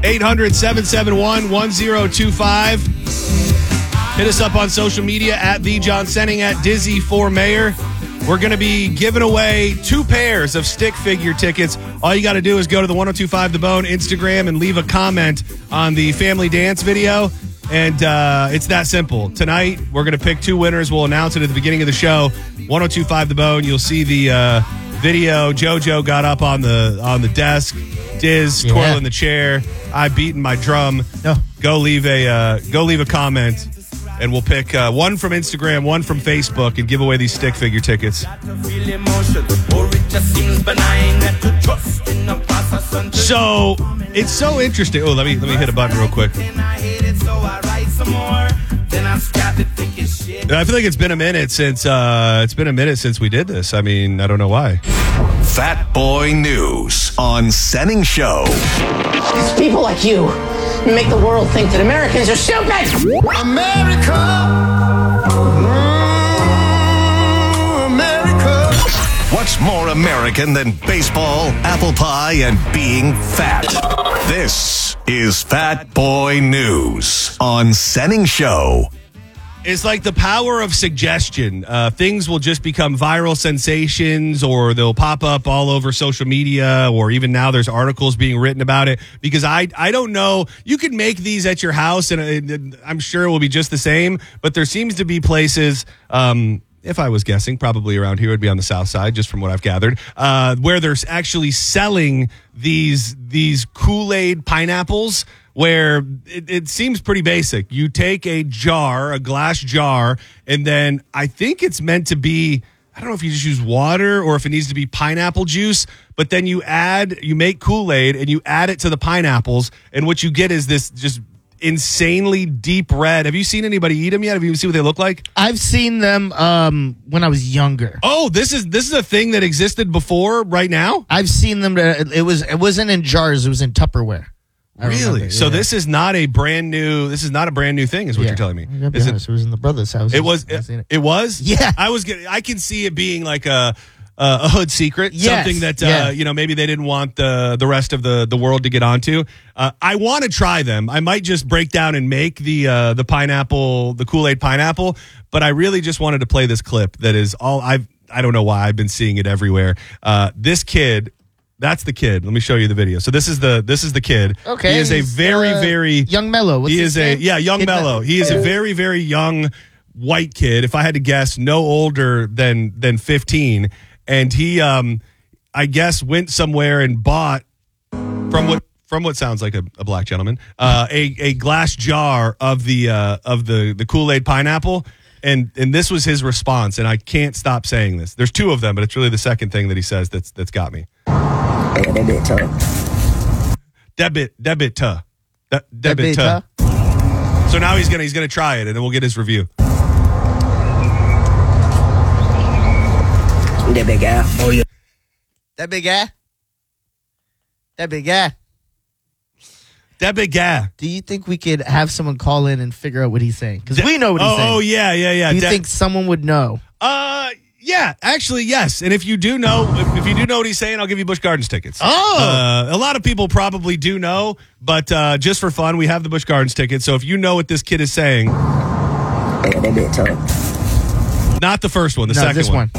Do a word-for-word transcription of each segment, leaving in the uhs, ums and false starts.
eight hundred, seven seven one, one zero two five. Hit us up on social media at The John Senning, at Dizzy for Mayor. We're going to be giving away two pairs of stick figure tickets. All you got to do is go to the one oh two five The Bone Instagram and leave a comment on the family dance video. And uh, it's that simple. Tonight, we're going to pick two winners. We'll announce it at the beginning of the show. one oh two five The Bone. You'll see the uh, video. JoJo got up on the on the desk. Diz Yeah. twirling the chair. I beating my drum. No. Go leave a uh, go leave a comment, and we'll pick uh, one from Instagram, one from Facebook, and give away these stick figure tickets. So it's so interesting. Oh, let me let me hit a button real quick. I feel like it's been a minute since uh, it's been a minute since we did this. I mean, I don't know why. Fat Boy News on Senning Show. It's people like you who make the world think that Americans are stupid. America. Mm, America. What's more American than baseball, apple pie, and being fat? This is Fat Boy News on Senning Show. It's like the power of suggestion. Uh, things will just become viral sensations, or they'll pop up all over social media, or even now there's articles being written about it. Because I I don't know. You can make these at your house, and, and I'm sure it will be just the same. But there seems to be places, um, if I was guessing, probably around here would be on the south side, just from what I've gathered, uh, where there's actually selling these these Kool-Aid pineapples, where it, it seems pretty basic. You take a jar, a glass jar, and then I think it's meant to be, I don't know if you just use water or if it needs to be pineapple juice, but then you add, you make Kool-Aid and you add it to the pineapples, and what you get is this just insanely deep red. Have you seen anybody eat them yet? Have you seen what they look like? I've seen them um, when I was younger. Oh, this is this is a thing that existed before right now? I've seen them. It was it wasn't in jars. It was in Tupperware. I Really? remember, So yeah. this is not a brand new. This is not a brand new thing, is what Yeah. you're telling me. I gotta be Is honest, it, it was in the brother's house. It was. I've seen It, it was. Yeah. I was. Gonna, I can see it being like a a, a hood secret, Yes. something that uh, Yeah. you know maybe they didn't want the the rest of the the world to get onto. Uh, I want to try them. I might just break down and make the uh, the pineapple, the Kool-Aid pineapple. But I really just wanted to play this clip that is all I've. I don't know why I've been seeing it everywhere. Uh, this kid. That's the kid. Let me show you the video. So this is the this is the kid. Okay. He is a he's, very uh, very young Mellow. What's he his is a name? yeah young Kid Mellow. Mellow. He is a very very young white kid. If I had to guess, no older than than fifteen. And he, um, I guess, went somewhere and bought from what from what sounds like a, a black gentleman uh, a a glass jar of the uh, of the the Kool-Aid pineapple. And and this was his response, and I can't stop saying this. There's two of them, but it's really the second thing that he says that's that's got me. Yeah, that bit tough. Debit, debit, tuh. De- That debit, big, tuh. huh? So now he's gonna he's gonna try it, and then we'll get his review. That big guy. Oh, yeah. That big guy. That big guy. Debit, guy. Do you think we could have someone call in and figure out what he's saying? Because we know what he's oh, saying. Oh yeah, yeah, yeah. Do you De- think someone would know? Uh, yeah, actually, yes. And if you do know, if, if you do know what he's saying, I'll give you Busch Gardens tickets. Oh. Uh, a lot of people probably do know, but uh, just for fun, we have the Busch Gardens tickets. So if you know what this kid is saying, Yeah, that bit tough. not the first one, the no, second this one.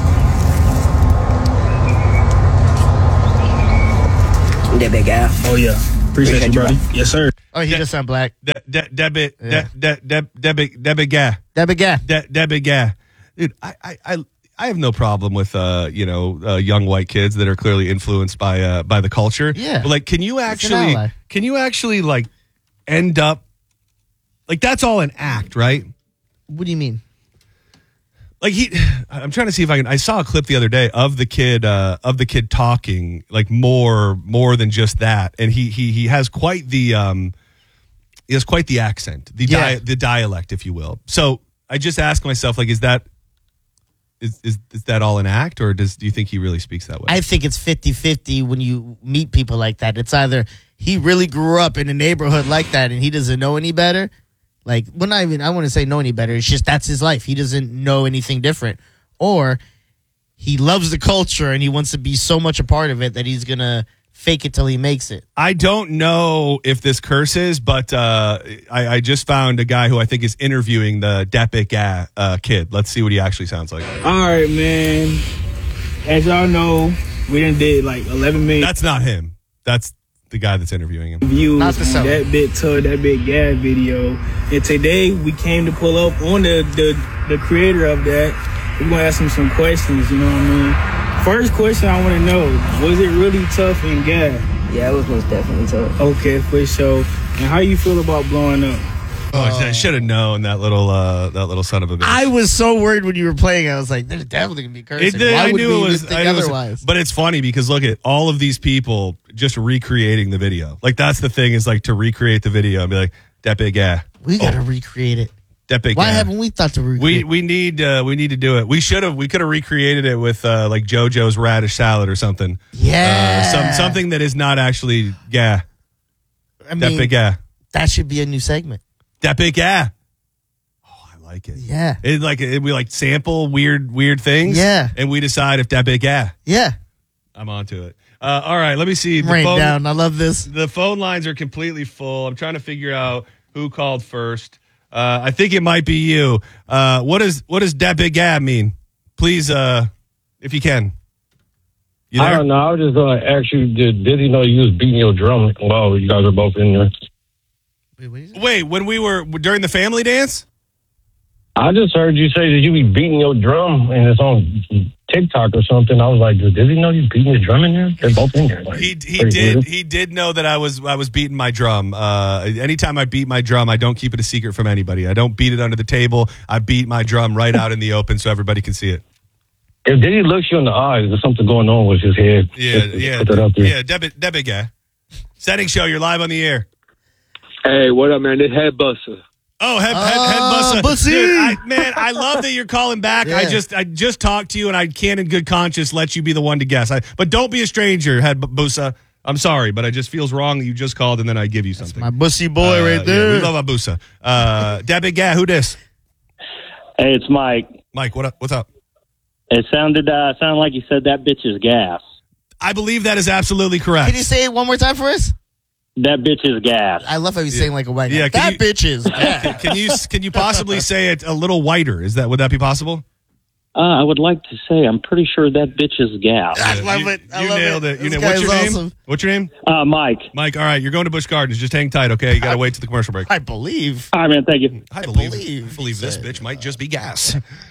That big guy. Oh, yeah. Appreciate you, buddy. Yes, sir. Oh, he De- just sound black. De- de- debit, Yeah. de- de- de- debit, debit, guy. That big guy. De- debit, guy. Dude, I, I, I, I have no problem with uh, you know, uh, young white kids that are clearly influenced by uh, by the culture. Yeah. But like, can you an actually, ally. can you actually like end up like that's all an act, right? What do you mean? Like he, I'm trying to see if I can. I saw a clip the other day of the kid, uh, of the kid talking like more, more than just that, and he he he has quite the, um, he has quite the accent, the Yeah. di- the dialect, if you will. So I just ask myself, like, is that, is is is that all an act, or does do you think he really speaks that way? I think it's fifty-fifty when you meet people like that. It's either he really grew up in a neighborhood like that and he doesn't know any better. Like, well, not even, I wouldn't say know any better. It's just that's his life. He doesn't know anything different. Or he loves the culture and he wants to be so much a part of it that he's going to fake it till he makes it. I don't know if this curses, but uh, I, I just found a guy who I think is interviewing the Depic uh, uh, kid. Let's see what he actually sounds like. All right, man. As y'all know, we done did like eleven million That's not him. That's the guy that's interviewing him. views Not the on seller. that big tug, that big gas video. And today we came to pull up on the, the, the creator of that. We're going to ask him some questions, you know what I mean? First question I want to know, was it really tough in gas? Yeah, it was most definitely tough. Okay, for sure. And how you feel about blowing up? Oh, I should have known that little uh, that little son of a bitch. I was so worried when you were playing. I was like, "There's definitely gonna be cursing." It did, Why I would knew we it even was. think I knew it was- otherwise? but it's funny because look at all of these people just recreating the video. Like that's the thing is like to recreate the video and be like that big yeah, we gotta recreate it. that big Why yeah. haven't we thought to We recreate? we need uh, we need to do it. We should have. We could have recreated it with uh, like JoJo's radish salad or something. Yeah. uh, some something that is not actually yeah. I That mean, big yeah. that should be a new segment. That big yeah. Oh, I like it. Yeah. It like it, we like sample weird weird things. Yeah. and we decide if that big yeah. Yeah. I'm onto it. Uh, all right, let me see. The Rain phone, down. I love this. the phone lines are completely full. I'm trying to figure out who called first. Uh, I think it might be you. Uh, what does what does that big yeah mean? Please, uh, if you can. You I there? don't know. I was just going to ask you, did, did he know you was beating your drum while you guys were both in there? Wait, what is it? Wait, when we were during the family dance? I just heard you say that you be beating your drum and it's on TikTok or something. I was like, did he know you beating his drum in there? They're both in there. Like, He he pretty did weird. he did know that I was I was beating my drum. Uh, anytime I beat my drum, I don't keep it a secret from anybody. I don't beat it under the table. I beat my drum right out in the open so everybody can see it. If did he look you in the eyes, there's something going on with his head. Yeah, Just yeah, Put that out there. yeah. Debit, debit guy. Setting show. You're live on the air. Hey, what up, man? This Head Buster. Oh, head, head, head Ah, buster. Bussy. Dude, I, man, I love that you're calling back. I Yeah. just, I just talked to you, and I can't, in good conscience, let you be the one to guess. I, but don't be a stranger, head Bu- Busa. I'm sorry, but it just feels wrong that you just called, and then I give you something. My bussy boy Uh, right yeah, there. we love Abusa. Uh, Debit guy. Who this? Hey, it's Mike. Mike. What up? What's up? It sounded uh, sounded like you said that bitch is gas. I believe that is absolutely correct. Can you say it one more time for us? That bitch is gas. I love how he's saying like a white guy. Yeah, can that you- bitch is. can, can you can you possibly say it a little whiter? Is that would that be possible? Uh, I would like to say I'm pretty sure that bitch is gas. I love you, it. I you love nailed it. it. You This nailed. What's guy your is name? awesome. What's your name? Uh, Mike. Mike. All right, you're going to Busch Gardens. Just hang tight, okay? You got to wait to the commercial break. I believe. All right, man. Thank you. I believe, believe I believe he this said. bitch might just be gas.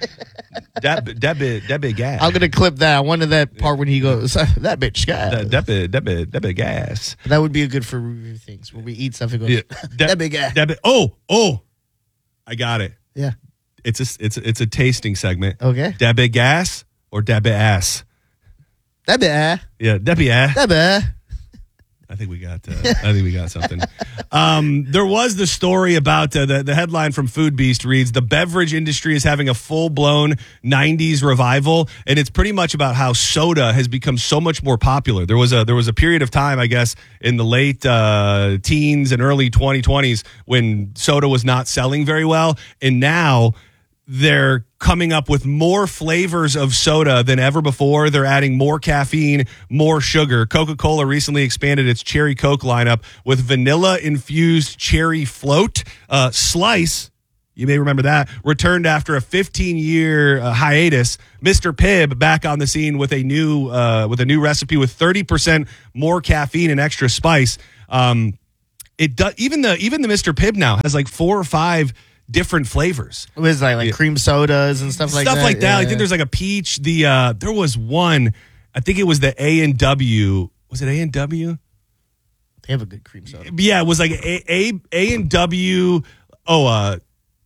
that that bit that bit gas. I'm gonna clip that. I wanted that part when he goes, "That bitch guy." that, that bit that bit that bit gas. That would be a good for review things where we eat stuff and go, Yeah. "That big guy." That bit. Oh oh, I got it. Yeah. It's a it's a, it's a tasting segment. Okay. That bit gas or that bit ass. That big guy. Yeah, that bit ass. That big. I think we got. Uh, I think we got something. Um, there was the story about uh, the the headline from Food Beast reads: the beverage industry is having a full blown nineties revival, and it's pretty much about how soda has become so much more popular. There was a there was a period of time, I guess, in the late uh, teens and early twenty twenties when soda was not selling very well, and now they're coming up with more flavors of soda than ever before. They're adding more caffeine, more sugar. Coca-Cola recently expanded its Cherry Coke lineup with vanilla-infused cherry float. Uh, Slice, you may remember that, returned after a fifteen-year uh, hiatus. Mister Pibb back on the scene with a new uh, with a new recipe with thirty percent more caffeine and extra spice. Um, it does even the even the Mister Pibb now has like four or five different flavors. It was like like Yeah. cream sodas and stuff like Stuff that. like that. I Yeah. think there's like a peach. The uh there was one, I think it was the A and W. Was it A and W? They have a good cream soda. Yeah, it was like A A A and W. Oh, uh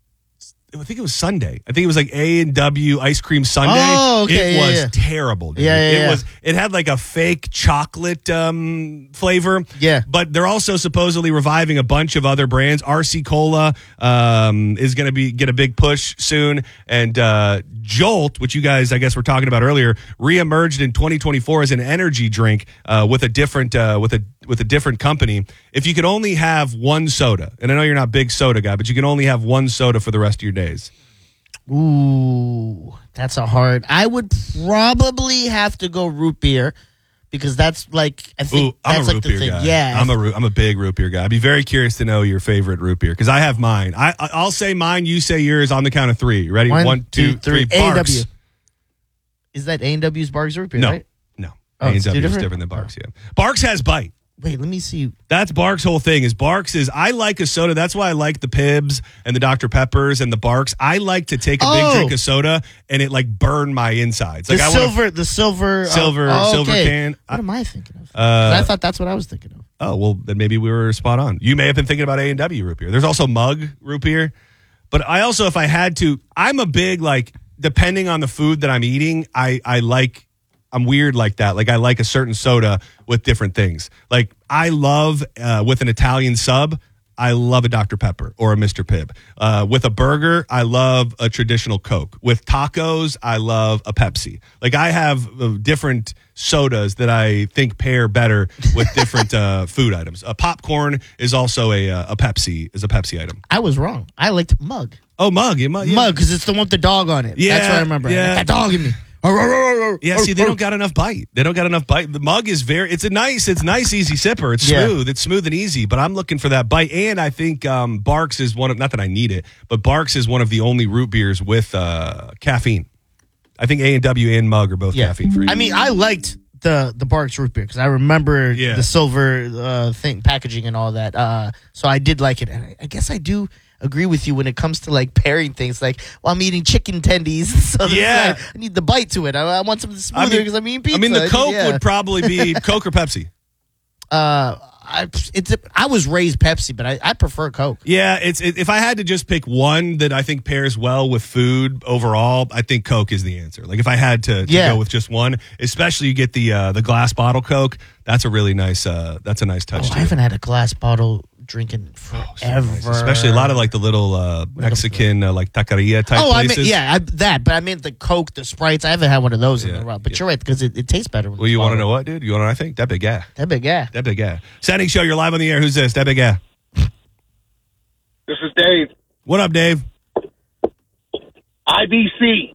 I think it was Sunday. I think it was like A and W ice cream sundae. Oh, okay, It yeah, was yeah. terrible. Dude. Yeah, yeah, it yeah. was. It had like a fake chocolate um, flavor. Yeah. but they're also supposedly reviving a bunch of other brands. R C Cola um, is going to be get a big push soon, and uh, Jolt, which you guys I guess were talking about earlier, reemerged in twenty twenty-four as an energy drink uh, with a different uh, with a with a different company. If you could only have one soda, and I know you're not a big soda guy, but you can only have one soda for the rest of your days. Ooh, that's a hard. I would probably have to go root beer because that's like I think Ooh, I'm that's a like root the beer thing. guy. Yeah, I'm a root, I'm a big root beer guy. I'd be very curious to know your favorite root beer because I have mine. I I- I'll say mine. You say yours on the count of three. You ready? One, One, two, three. A and Barks. W. Is that A and W's Barks root beer? No, Right? no. Oh, A and it's two W is different? different than Barks. Yeah, Barks has bite. Wait, let me see. That's Barks' whole thing. Is Barks is I like a soda. That's why I like the Pibbs and the Doctor Peppers and the Barks. I like to take a Oh. big drink of soda and it like burn my insides. Like The I wanna- silver, the silver, uh, Silver- oh, silver okay. can. What am I thinking of? Uh, I thought that's what I was thinking of. Oh, well, then maybe we were spot on. You may have been thinking about A and W root beer. There's also Mug root beer. But I also, if I had to, I'm a big, like, depending on the food that I'm eating, I, I like, I'm weird like that. Like, I like a certain soda with different things. Like, I love, uh, with an Italian sub, I love a Doctor Pepper or a Mister Pibb. Uh, with a burger, I love a traditional Coke. With tacos, I love a Pepsi. Like I have uh, different sodas that I think pair better with different uh, food items. Uh, popcorn is also a uh, a Pepsi is a Pepsi item. I was wrong. I liked Mug. Oh, Mug, yeah, Mug, yeah. Mug, because it's the one with the dog on it. Yeah, That's what I remember. yeah. That dog in me. Yeah, see, they don't got enough bite. They don't got enough bite. The Mug is very, it's a nice, it's nice, easy sipper. It's Yeah. smooth. It's smooth and easy, but I'm looking for that bite. And I think um, Barks is one of, not that I need it, but Barks is one of the only root beers with uh, caffeine. I think A and W and Mug are both Yeah. caffeine free. I mean, I liked the the Barks root beer because I remember Yeah. the silver uh, thing, packaging and all that. Uh, so I did like it. And I, I guess I do agree with you when it comes to like pairing things. Like, well, I'm eating chicken tendies, so this Yeah. is like, I need the bite to it. I, I want something smoother I mean- because I'm eating pizza. I mean, the need- Coke yeah. would probably be Coke or Pepsi. Uh, I it's I was raised Pepsi, but I, I prefer Coke. Yeah, it's it, if I had to just pick one that I think pairs well with food overall, I think Coke is the answer. Like if I had to, to Yeah. go with just one, especially you get the uh, the glass bottle Coke, that's a really nice uh, that's a nice touch. Oh, to I it. haven't had a glass bottle drinking forever. Nice. Especially a lot of like the little uh, Mexican uh, like taqueria type Oh, I places. mean, yeah, I, that. But I meant the Coke, the Sprites. I haven't had one of those in Yeah, a while. But yeah. you're right because it, it tastes better. When Well, it's you want to bottled. know what, dude? You want to know? I think that big guy. That big, yeah. That big guy. Standing show. You're live on the air. Who's this? That big guy. This is Dave. What up, Dave? I B C.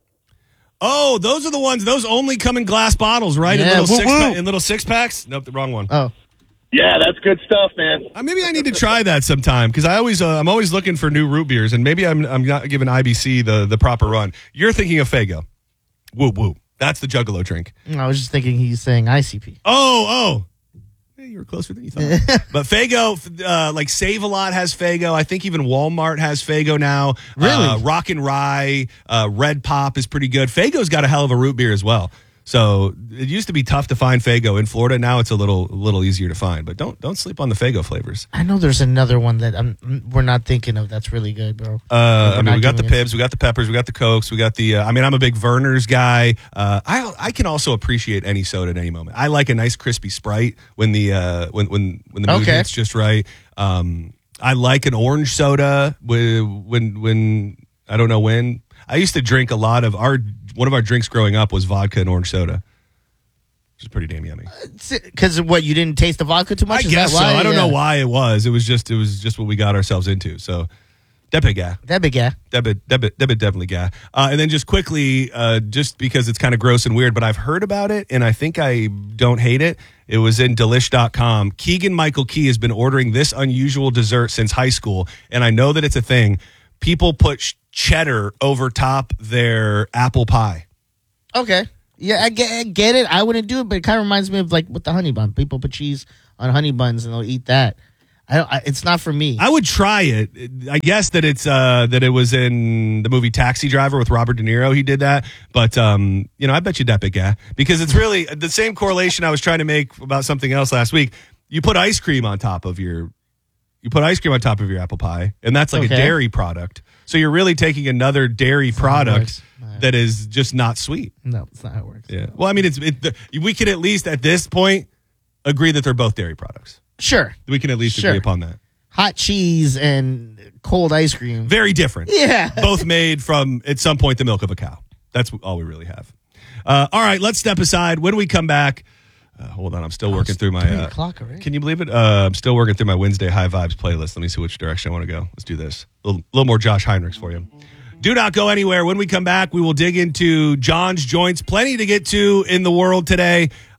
Oh, those are the ones. Those only come in glass bottles, right? In Yeah, little woo, six woo. pa- in little six packs. Nope, the wrong one. Oh, Yeah, that's good stuff, man. Uh, maybe I need to try that sometime because I always uh, I'm always looking for new root beers, and maybe I'm I'm not giving I B C the the proper run. You're thinking of Faygo. Woo woo. That's the Juggalo drink. I was just thinking he's saying I C P. Oh oh. Hey, you were closer than you thought. But Faygo, uh, like Save a Lot has Faygo. I think even Walmart has Faygo now. Really? Uh, Rock and Rye, uh, Red Pop is pretty good. Faygo's got a hell of a root beer as well. So it used to be tough to find Faygo in Florida. Now it's a little a little easier to find. But don't don't sleep on the Faygo flavors. I know there's another one that I'm we're not thinking of. That's really good, bro. Uh, I We're mean, not we got the doing it. Pibbs, we got the Peppers, we got the Cokes, we got the. Uh, I mean, I'm a big Verner's guy. Uh, I I can also appreciate any soda at any moment. I like a nice crispy Sprite when the uh, when when when the mood Okay. hits just right. Um, I like an orange soda when when when I don't know when. I used to drink a lot of our one of our drinks growing up was vodka and orange soda, which is pretty damn yummy. Because what you didn't taste the vodka too I much? Is guess that so. why? I don't know Yeah. why it was. It was just it was just what we got ourselves into. So that big guy. That big, yeah. Debit, debit, debit, definitely guy. Uh, and then just quickly, uh, just because it's kind of gross and weird, but I've heard about it and I think I don't hate it. It was in delish dot com. Keegan Michael Key has been ordering this unusual dessert since high school, and I know that it's a thing. People put sh- cheddar over top their apple pie. Okay. Yeah, I get, I get it. I wouldn't do it, but it kind of reminds me of like with the honey bun. People put cheese on honey buns and they'll eat that. I, don't, I it's not for me. I would try it. I guess that it's uh, that it was in the movie Taxi Driver with Robert De Niro. He did that, but um, you know, I bet you that big guy because it's really the same correlation I was trying to make about something else last week. You put ice cream on top of your, you put ice cream on top of your apple pie, and that's like Okay. a dairy product. So you're really taking another dairy how it product works. Right. that is just not sweet. No, it's not how it works. Yeah. Well, I mean, it's it, the, we can at least at this point agree that they're both dairy products. Sure. We can at least Sure. agree upon that. Hot cheese and cold ice cream. Very different. Yeah. Both made from, at some point, the milk of a cow. That's all we really have. Uh, all right, let's step aside. When we come back, uh, hold on, I'm still working it's through my. three Uh, o'clock already. can you believe it? Uh, I'm still working through my Wednesday High Vibes playlist. Let me see which direction I want to go. Let's do this. A little, little more Josh Heinrichs for you. Do not go anywhere. When we come back, we will dig into John's joints. Plenty to get to in the world today.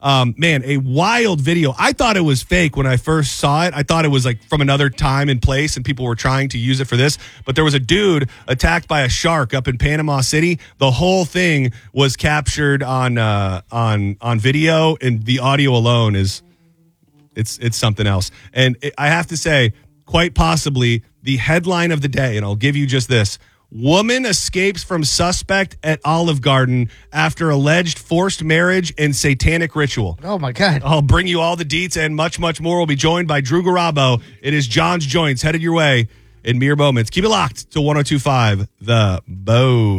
Um, man, a wild video. I thought it was fake when I first saw it. I thought it was like from another time and place and people were trying to use it for this. But there was a dude attacked by a shark up in Panama City. The whole thing was captured on uh, on on video, and the audio alone is it's it's something else. And it, I have to say, quite possibly the headline of the day, and I'll give you just this. Woman escapes from suspect at Olive Garden after alleged forced marriage and satanic ritual. Oh, my God. I'll bring you all the deets and much, much more. We'll be joined by Drew Garabo. It is John's Joints headed your way in mere moments. Keep it locked to one oh two point five The Bow.